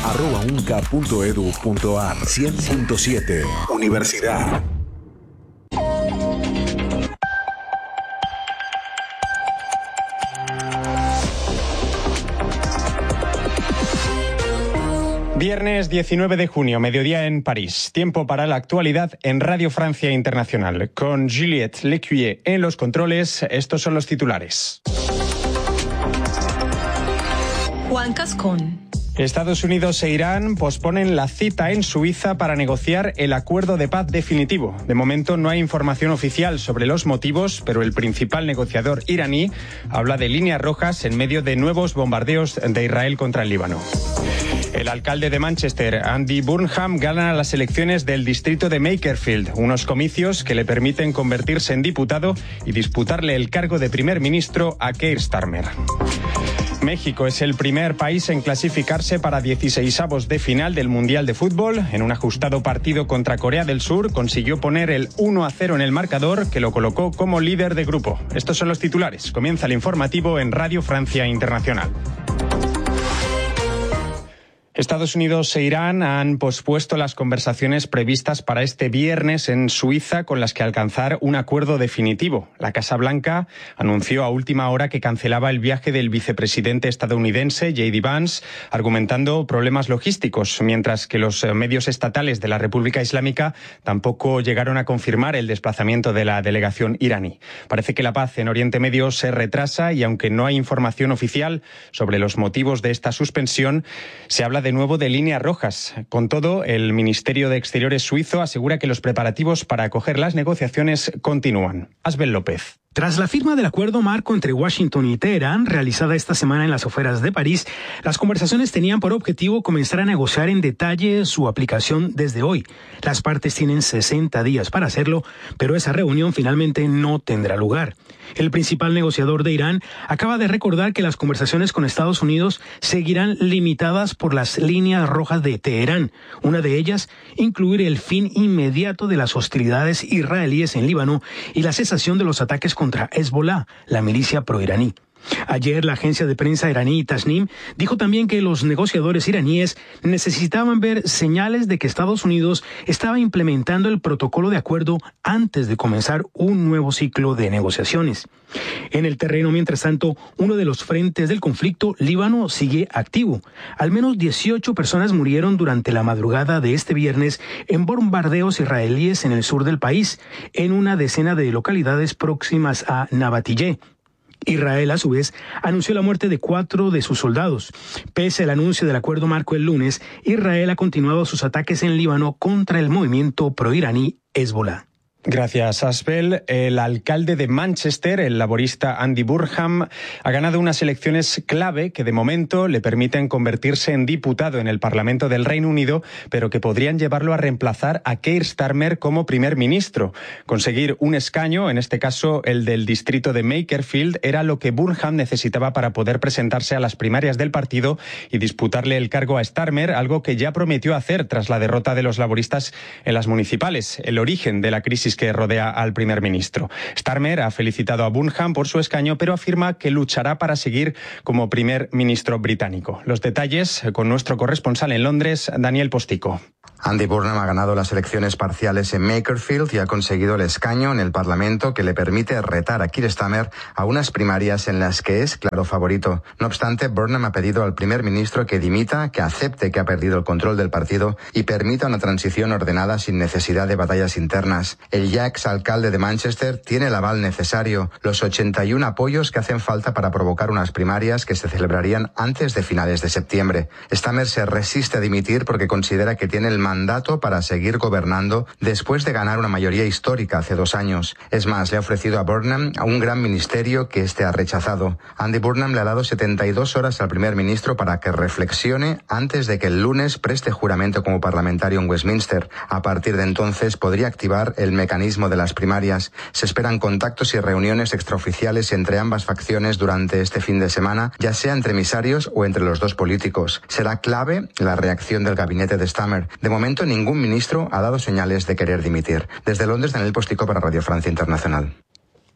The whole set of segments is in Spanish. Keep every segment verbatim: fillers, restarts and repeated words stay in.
arroba unca punto edu punto ar. cien punto siete Universidad. Viernes diecinueve de junio, mediodía en París. Tiempo para la actualidad en Radio Francia Internacional. Con Juliette Lecuyer en los controles, estos son los titulares. Juan Cascón. Estados Unidos e Irán posponen la cita en Suiza para negociar el acuerdo de paz definitivo. De momento no hay información oficial sobre los motivos, pero el principal negociador iraní habla de líneas rojas en medio de nuevos bombardeos de Israel contra el Líbano. El alcalde de Manchester, Andy Burnham, gana las elecciones del distrito de Makerfield, unos comicios que le permiten convertirse en diputado y disputarle el cargo de primer ministro a Keir Starmer. México es el primer país en clasificarse para dieciseisavos de final del Mundial de Fútbol. En un ajustado partido contra Corea del Sur consiguió poner el uno a cero en el marcador, que lo colocó como líder de grupo. Estos son los titulares. Comienza el informativo en Radio Francia Internacional. Estados Unidos e Irán han pospuesto las conversaciones previstas para este viernes en Suiza con las que alcanzar un acuerdo definitivo. La Casa Blanca anunció a última hora que cancelaba el viaje del vicepresidente estadounidense J D Vance, argumentando problemas logísticos, mientras que los medios estatales de la República Islámica tampoco llegaron a confirmar el desplazamiento de la delegación iraní. Parece que la paz en Oriente Medio se retrasa y, aunque no hay información oficial sobre los motivos de esta suspensión, se habla de de nuevo de líneas rojas. Con todo, el Ministerio de Exteriores suizo asegura que los preparativos para acoger las negociaciones continúan. Asbel López. Tras la firma del acuerdo marco entre Washington y Teherán, realizada esta semana en las afueras de París, las conversaciones tenían por objetivo comenzar a negociar en detalle su aplicación desde hoy. Las partes tienen sesenta días para hacerlo, pero esa reunión finalmente no tendrá lugar. El principal negociador de Irán acaba de recordar que las conversaciones con Estados Unidos seguirán limitadas por las líneas rojas de Teherán. Una de ellas, incluir el fin inmediato de las hostilidades israelíes en Líbano y la cesación de los ataques contra Hezbollah, la milicia proiraní. Ayer, la agencia de prensa iraní Tasnim dijo también que los negociadores iraníes necesitaban ver señales de que Estados Unidos estaba implementando el protocolo de acuerdo antes de comenzar un nuevo ciclo de negociaciones. En el terreno, mientras tanto, uno de los frentes del conflicto, Líbano, sigue activo. Al menos dieciocho personas murieron durante la madrugada de este viernes en bombardeos israelíes en el sur del país, en una decena de localidades próximas a Nabatiyeh. Israel, a su vez, anunció la muerte de cuatro de sus soldados. Pese al anuncio del acuerdo marco el lunes, Israel ha continuado sus ataques en Líbano contra el movimiento proiraní Hezbollah. Gracias, Asbel. El alcalde de Manchester, el laborista Andy Burnham, ha ganado unas elecciones clave que de momento le permiten convertirse en diputado en el Parlamento del Reino Unido, pero que podrían llevarlo a reemplazar a Keir Starmer como primer ministro. Conseguir un escaño, en este caso el del distrito de Makerfield, era lo que Burnham necesitaba para poder presentarse a las primarias del partido y disputarle el cargo a Starmer, algo que ya prometió hacer tras la derrota de los laboristas en las municipales, el origen de la crisis que rodea al primer ministro. Starmer ha felicitado a Burnham por su escaño, pero afirma que luchará para seguir como primer ministro británico. Los detalles con nuestro corresponsal en Londres, Daniel Postico. Andy Burnham ha ganado las elecciones parciales en Makerfield y ha conseguido el escaño en el Parlamento que le permite retar a Keir Starmer a unas primarias en las que es claro favorito. No obstante, Burnham ha pedido al primer ministro que dimita, que acepte que ha perdido el control del partido y permita una transición ordenada sin necesidad de batallas internas. El ya exalcalde de Manchester tiene el aval necesario, los ochenta y uno apoyos que hacen falta para provocar unas primarias que se celebrarían antes de finales de septiembre. Starmer se resiste a dimitir porque considera que tiene el mandato para seguir gobernando después de ganar una mayoría histórica hace dos años. Es más, le ha ofrecido a Burnham a un gran ministerio que éste ha rechazado. Andy Burnham le ha dado setenta y dos horas al primer ministro para que reflexione antes de que el lunes preste juramento como parlamentario en Westminster. A partir de entonces podría activar el mecanismo de las primarias. Se esperan contactos y reuniones extraoficiales entre ambas facciones durante este fin de semana, ya sea entre emisarios o entre los dos políticos. Será clave la reacción del gabinete de Starmer. De momento, ningún ministro ha dado señales de querer dimitir. Desde Londres, Daniel Postico para Radio Francia Internacional.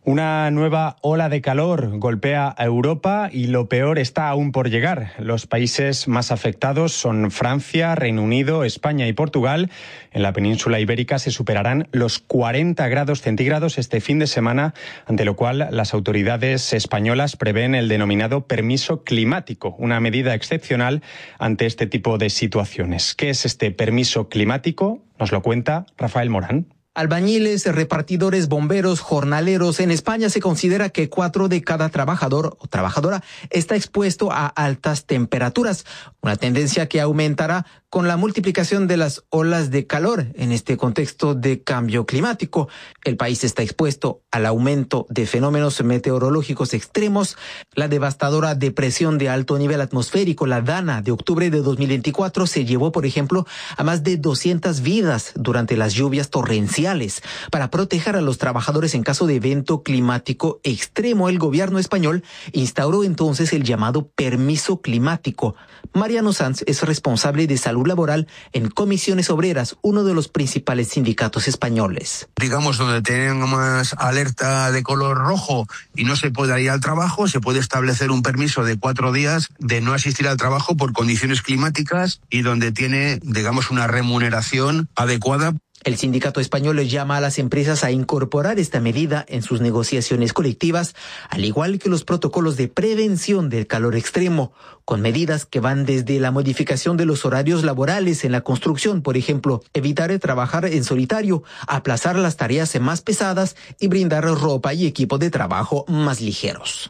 Una nueva ola de calor golpea a Europa y lo peor está aún por llegar. Los países más afectados son Francia, Reino Unido, España y Portugal. En la península ibérica se superarán los cuarenta grados centígrados este fin de semana, ante lo cual las autoridades españolas prevén el denominado permiso climático, una medida excepcional ante este tipo de situaciones. ¿Qué es este permiso climático? Nos lo cuenta Rafael Morán. Albañiles, repartidores, bomberos, jornaleros. En España se considera que cuatro de cada trabajador o trabajadora está expuesto a altas temperaturas, una tendencia que aumentará con la multiplicación de las olas de calor en este contexto de cambio climático. El país está expuesto al aumento de fenómenos meteorológicos extremos. La devastadora depresión de alto nivel atmosférico, la Dana, de octubre de dos mil veinticuatro, se llevó, por ejemplo, a más de doscientas vidas durante las lluvias torrenciales. Para proteger a los trabajadores en caso de evento climático extremo, el gobierno español instauró entonces el llamado permiso climático. Mariano Sanz es responsable de salud laboral en Comisiones Obreras, uno de los principales sindicatos españoles. Digamos, donde tengamos alerta de color rojo y no se puede ir al trabajo, se puede establecer un permiso de cuatro días de no asistir al trabajo por condiciones climáticas y donde tiene, digamos, una remuneración adecuada. El sindicato español llama a las empresas a incorporar esta medida en sus negociaciones colectivas, al igual que los protocolos de prevención del calor extremo, con medidas que van desde la modificación de los horarios laborales en la construcción, por ejemplo, evitar trabajar en solitario, aplazar las tareas más pesadas y brindar ropa y equipo de trabajo más ligeros.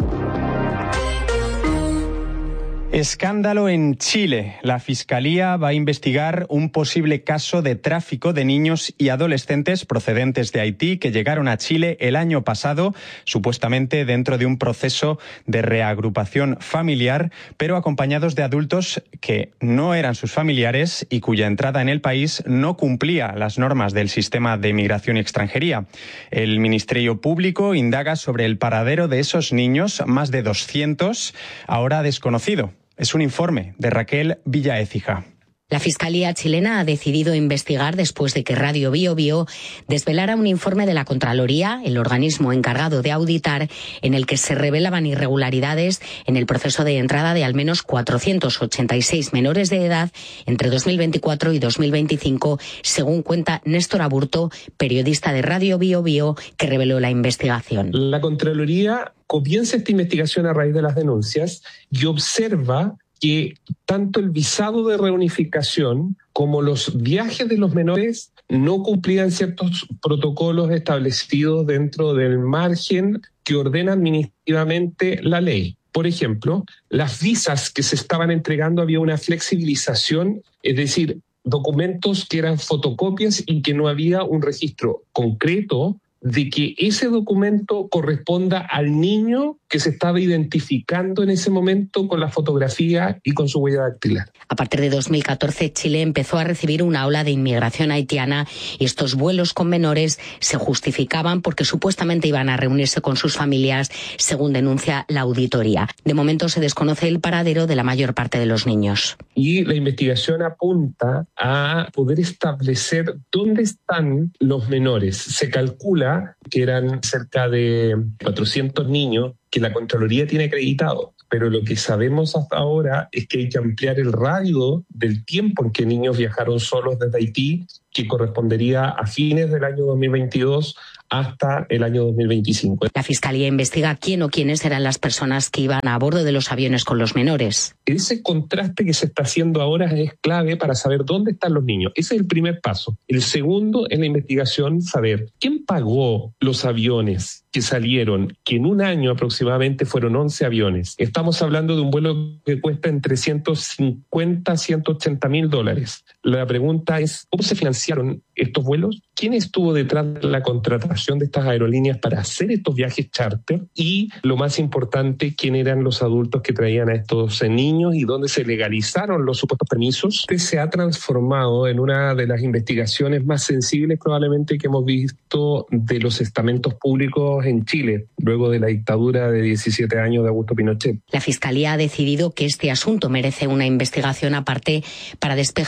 Escándalo en Chile. La Fiscalía va a investigar un posible caso de tráfico de niños y adolescentes procedentes de Haití que llegaron a Chile el año pasado, supuestamente dentro de un proceso de reagrupación familiar, pero acompañados de adultos que no eran sus familiares y cuya entrada en el país no cumplía las normas del sistema de migración y extranjería. El Ministerio Público indaga sobre el paradero de esos niños, más de doscientos, ahora desconocido. Es un informe de Raquel Villaécija. La Fiscalía chilena ha decidido investigar después de que Radio Bio Bio desvelara un informe de la Contraloría, el organismo encargado de auditar, en el que se revelaban irregularidades en el proceso de entrada de al menos cuatrocientos ochenta y seis menores de edad entre dos mil veinticuatro y dos mil veinticinco, según cuenta Néstor Aburto, periodista de Radio Bio Bio, que reveló la investigación. La Contraloría comienza esta investigación a raíz de las denuncias y observa que tanto el visado de reunificación como los viajes de los menores no cumplían ciertos protocolos establecidos dentro del margen que ordena administrativamente la ley. Por ejemplo, las visas que se estaban entregando había una flexibilización, es decir, documentos que eran fotocopias y que no había un registro concreto de que ese documento corresponda al niño que se estaba identificando en ese momento con la fotografía y con su huella dactilar. A partir de dos mil catorce, Chile empezó a recibir una ola de inmigración haitiana y estos vuelos con menores se justificaban porque supuestamente iban a reunirse con sus familias, según denuncia la auditoría. De momento se desconoce el paradero de la mayor parte de los niños. Y la investigación apunta a poder establecer dónde están los menores. Se calcula que eran cerca de cuatrocientos niños que la Contraloría tiene acreditado, pero lo que sabemos hasta ahora es que hay que ampliar el radio del tiempo en que niños viajaron solos desde Haití, que correspondería a fines del año dos mil veintidós hasta el año dos mil veinticinco. La Fiscalía investiga quién o quiénes eran las personas que iban a bordo de los aviones con los menores. Ese contraste que se está haciendo ahora es clave para saber dónde están los niños. Ese es el primer paso. El segundo es la investigación, saber quién pagó los aviones que salieron, que en un año aproximadamente fueron once aviones. Estamos hablando de un vuelo que cuesta entre ciento cincuenta a ciento ochenta mil dólares. La pregunta es, ¿cómo se financiaron estos vuelos? ¿Quién estuvo detrás de la contratación de estas aerolíneas para hacer estos viajes charter? Y lo más importante, ¿quién eran los adultos que traían a estos niños y dónde se legalizaron los supuestos permisos? Este se ha transformado en una de las investigaciones más sensibles probablemente que hemos visto de los estamentos públicos en Chile, luego de la dictadura de diecisiete años de Augusto Pinochet. La Fiscalía ha decidido que este asunto merece una investigación aparte para despejar si hubo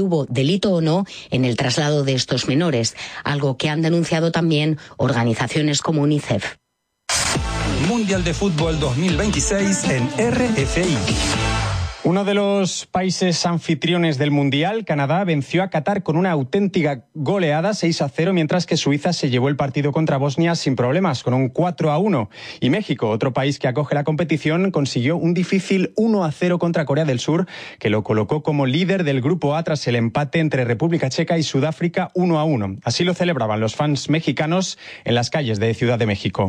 hubo delito o no en el traslado de estos menores, algo que han denunciado también organizaciones como UNICEF. Mundial de Fútbol dos mil veintiséis en R F I. Uno de los países anfitriones del Mundial, Canadá, venció a Qatar con una auténtica goleada seis a cero, mientras que Suiza se llevó el partido contra Bosnia sin problemas, con un cuatro a uno. Y México, otro país que acoge la competición, consiguió un difícil uno a cero contra Corea del Sur, que lo colocó como líder del Grupo A tras el empate entre República Checa y Sudáfrica uno a uno. Así lo celebraban los fans mexicanos en las calles de Ciudad de México.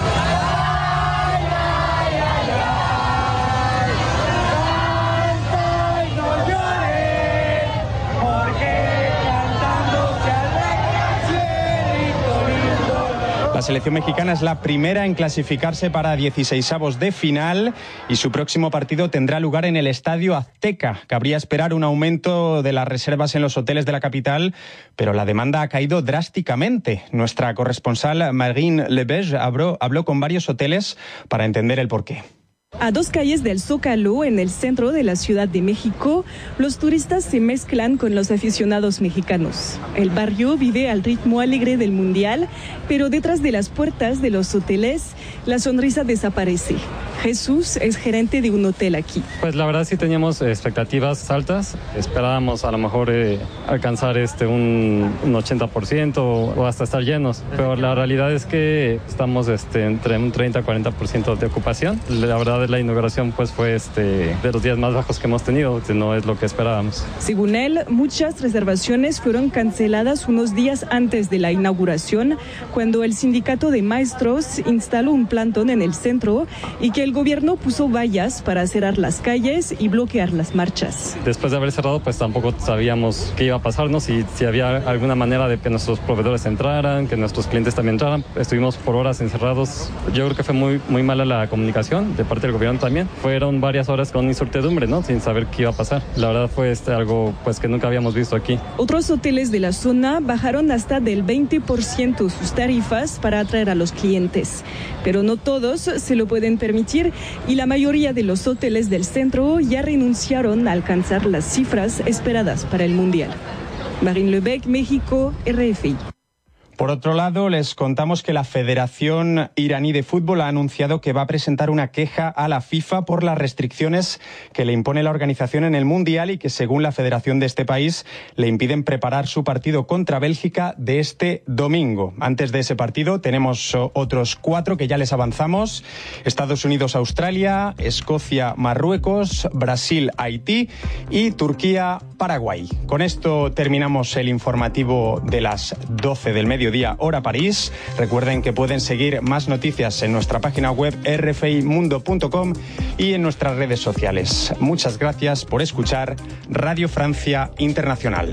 La selección mexicana es la primera en clasificarse para dieciseisavos de final y su próximo partido tendrá lugar en el Estadio Azteca. Cabría esperar un aumento de las reservas en los hoteles de la capital, pero la demanda ha caído drásticamente. Nuestra corresponsal Marine Lebege habló, habló con varios hoteles para entender el porqué. A dos calles del Zócalo, en el centro de la Ciudad de México, los turistas se mezclan con los aficionados mexicanos. El barrio vive al ritmo alegre del Mundial, pero detrás de las puertas de los hoteles, la sonrisa desaparece. Jesús es gerente de un hotel aquí. Pues la verdad sí teníamos expectativas altas. Esperábamos a lo mejor eh, alcanzar este un, un ochenta por ciento o hasta estar llenos. Pero la realidad es que estamos este, entre un treinta a cuarenta por ciento de ocupación. La verdad la inauguración pues fue este, de los días más bajos que hemos tenido, que no es lo que esperábamos. Según él, muchas reservaciones fueron canceladas unos días antes de la inauguración, cuando el sindicato de maestros instaló un plantón en el centro y que el gobierno puso vallas para cerrar las calles y bloquear las marchas. Después de haber cerrado, pues tampoco sabíamos qué iba a pasar, ¿no? Si, si había alguna manera de que nuestros proveedores entraran, que nuestros clientes también entraran. Estuvimos por horas encerrados. Yo creo que fue muy, muy mala la comunicación de parte del gobierno también. Fueron varias horas con incertidumbre, ¿no? Sin saber qué iba a pasar. La verdad fue este, algo pues que nunca habíamos visto aquí. Otros hoteles de la zona bajaron hasta del veinte por ciento sus tarifas para atraer a los clientes. Pero no todos se lo pueden permitir y la mayoría de los hoteles del centro ya renunciaron a alcanzar las cifras esperadas para el Mundial. Marine Lebec, México, R F I. Por otro lado, les contamos que la Federación Iraní de Fútbol ha anunciado que va a presentar una queja a la FIFA por las restricciones que le impone la organización en el Mundial y que, según la federación de este país, le impiden preparar su partido contra Bélgica de este domingo. Antes de ese partido tenemos otros cuatro que ya les avanzamos: Estados Unidos, Australia, Escocia, Marruecos, Brasil, Haití y Turquía, Paraguay. Con esto terminamos el informativo de las doce del mediodía. Día hora París. Recuerden que pueden seguir más noticias en nuestra página web r f i mundo punto com y en nuestras redes sociales. Muchas gracias por escuchar Radio Francia Internacional.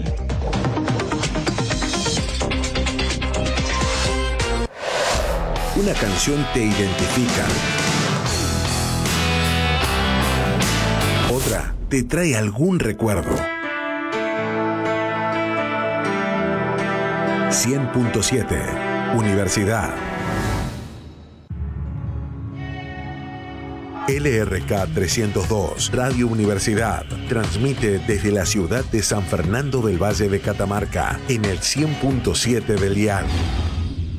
Una canción te identifica. Otra te trae algún recuerdo. cien punto siete, Universidad. L R K trescientos dos, Radio Universidad, transmite desde la ciudad de San Fernando del Valle de Catamarca, en el cien punto siete del dial.